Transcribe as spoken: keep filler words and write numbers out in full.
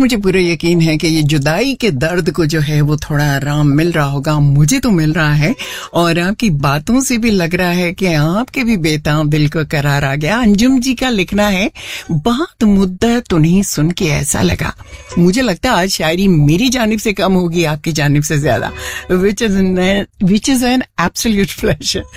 मुझे पूरा यकीन है कि ये जुदाई के दर्द को जो है वो थोड़ा आराम मिल रहा होगा, मुझे तो मिल रहा है। और आपकी बातों से भी लग रहा है कि आपके भी बेताब दिल को करार आ गया। अंजुम जी का लिखना है, बहुत मुद्दत उन्हें सुन के ऐसा लगा, मुझे लगता है आज शायरी मेरी जानिब से कम होगी, आपकी जानिब से ज्यादा, which is which is an absolute pleasure.